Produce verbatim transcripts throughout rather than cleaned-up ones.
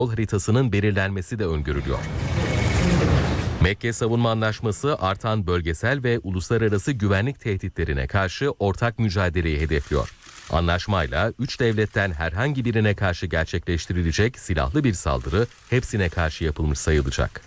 yol haritasının belirlenmesi de öngörülüyor. Mekke Savunma Anlaşması artan bölgesel ve uluslararası güvenlik tehditlerine karşı ortak mücadeleyi hedefliyor. Anlaşmayla üç devletten herhangi birine karşı gerçekleştirilecek silahlı bir saldırı hepsine karşı yapılmış sayılacak.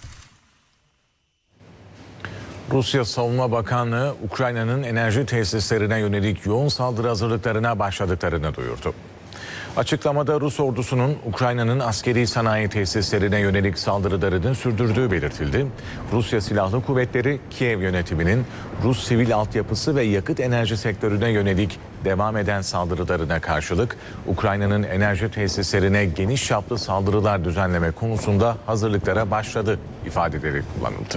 Rusya Savunma Bakanlığı, Ukrayna'nın enerji tesislerine yönelik yoğun saldırı hazırlıklarına başladıklarını duyurdu. Açıklamada Rus ordusunun Ukrayna'nın askeri sanayi tesislerine yönelik saldırılarını sürdürdüğü belirtildi. Rusya Silahlı Kuvvetleri, Kiev yönetiminin Rus sivil altyapısı ve yakıt enerji sektörüne yönelik devam eden saldırılarına karşılık Ukrayna'nın enerji tesislerine geniş çaplı saldırılar düzenleme konusunda hazırlıklara başladı ifadeleri kullanıldı.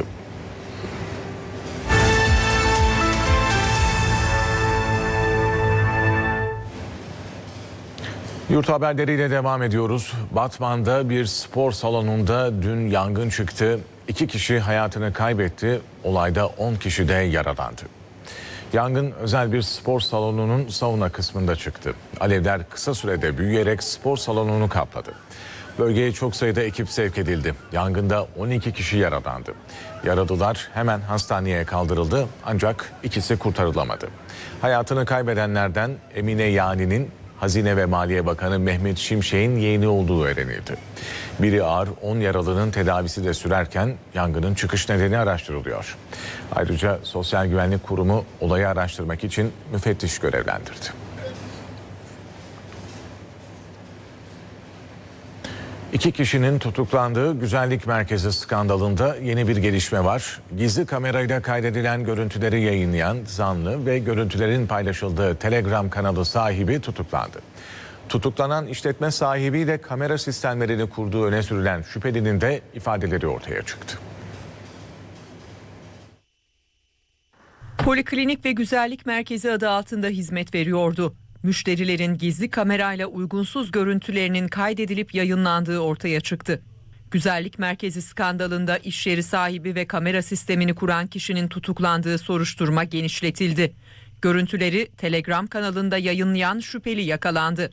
Yurt haberleriyle devam ediyoruz. Batman'da bir spor salonunda dün yangın çıktı. İki kişi hayatını kaybetti. Olayda on kişi de yaralandı. Yangın özel bir spor salonunun sauna kısmında çıktı. Alevler kısa sürede büyüyerek spor salonunu kapladı. Bölgeye çok sayıda ekip sevk edildi. Yangında on iki kişi yaralandı. Yaralılar hemen hastaneye kaldırıldı ancak ikisi kurtarılamadı. Hayatını kaybedenlerden Emine Yani'nin Hazine ve Maliye Bakanı Mehmet Şimşek'in yeğeni olduğu öğrenildi. Biri ağır, on yaralının tedavisi de sürerken yangının çıkış nedeni araştırılıyor. Ayrıca Sosyal Güvenlik Kurumu olayı araştırmak için müfettiş görevlendirdi. İki kişinin tutuklandığı güzellik merkezi skandalında yeni bir gelişme var. Gizli kamerayla kaydedilen görüntüleri yayınlayan zanlı ve görüntülerin paylaşıldığı Telegram kanalı sahibi tutuklandı. Tutuklanan işletme sahibiyle kamera sistemlerini kurduğu öne sürülen şüphelinin de ifadeleri ortaya çıktı. Poliklinik ve güzellik merkezi adı altında hizmet veriyordu. Müşterilerin gizli kamerayla uygunsuz görüntülerinin kaydedilip yayınlandığı ortaya çıktı. Güzellik merkezi skandalında iş yeri sahibi ve kamera sistemini kuran kişinin tutuklandığı soruşturma genişletildi. Görüntüleri Telegram kanalında yayınlayan şüpheli yakalandı.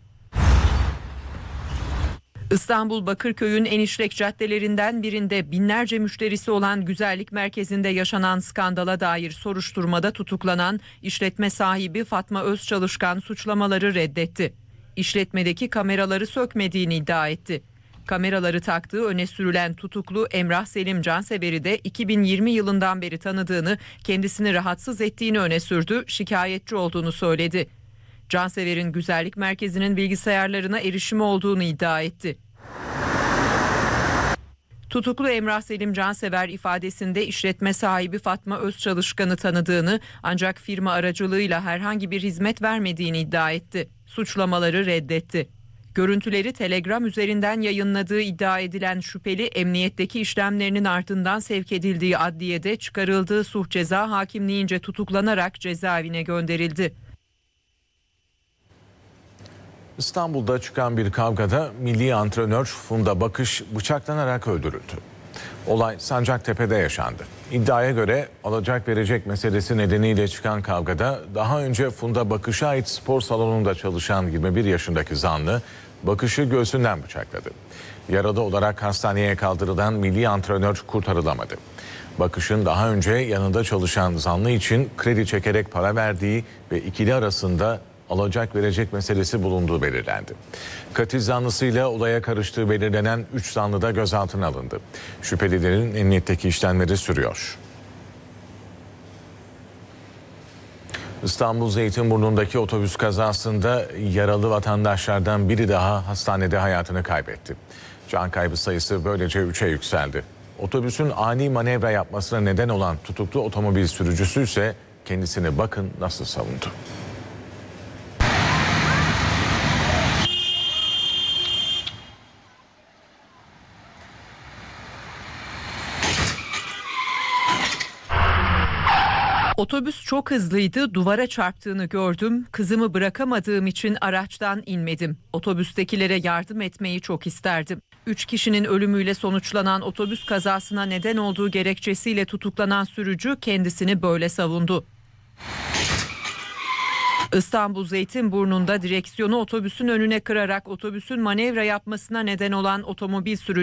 İstanbul Bakırköy'ün en işlek caddelerinden birinde binlerce müşterisi olan güzellik merkezinde yaşanan skandala dair soruşturmada tutuklanan işletme sahibi Fatma Özçalışkan suçlamaları reddetti. İşletmedeki kameraları sökmediğini iddia etti. Kameraları taktığı öne sürülen tutuklu Emrah Selim Cansever'i de iki bin yirmi yılından beri tanıdığını, kendisini rahatsız ettiğini öne sürdü, şikayetçi olduğunu söyledi. Cansever'in güzellik merkezinin bilgisayarlarına erişimi olduğunu iddia etti. Tutuklu Emrah Selim Cansever ifadesinde işletme sahibi Fatma Özçalışkan'ı tanıdığını ancak firma aracılığıyla herhangi bir hizmet vermediğini iddia etti. Suçlamaları reddetti. Görüntüleri Telegram üzerinden yayınladığı iddia edilen şüpheli emniyetteki işlemlerinin ardından sevk edildiği adliyede çıkarıldığı suç ceza hakimliğince tutuklanarak cezaevine gönderildi. İstanbul'da çıkan bir kavgada milli antrenör Funda Bakış bıçaklanarak öldürüldü. Olay Sancaktepe'de yaşandı. İddiaya göre alacak verecek meselesi nedeniyle çıkan kavgada daha önce Funda Bakış'a ait spor salonunda çalışan yirmi bir yaşındaki zanlı Bakış'ı göğsünden bıçakladı. Yaralı olarak hastaneye kaldırılan milli antrenör kurtarılamadı. Bakış'ın daha önce yanında çalışan zanlı için kredi çekerek para verdiği ve ikili arasında alacak verecek meselesi bulunduğu belirlendi. Katil zanlısıyla olaya karıştığı belirlenen üç zanlı da gözaltına alındı. Şüphelilerin emniyetteki işlemleri sürüyor. İstanbul Zeytinburnu'ndaki otobüs kazasında yaralı vatandaşlardan biri daha hastanede hayatını kaybetti. Can kaybı sayısı böylece üçe yükseldi. Otobüsün ani manevra yapmasına neden olan tutuklu otomobil sürücüsü ise kendisini bakın nasıl savundu. Otobüs çok hızlıydı, duvara çarptığını gördüm. Kızımı bırakamadığım için araçtan inmedim. Otobüstekilere yardım etmeyi çok isterdim. Üç kişinin ölümüyle sonuçlanan otobüs kazasına neden olduğu gerekçesiyle tutuklanan sürücü kendisini böyle savundu. İstanbul Zeytinburnu'nda direksiyonu otobüsün önüne kırarak otobüsün manevra yapmasına neden olan otomobil sürücüsü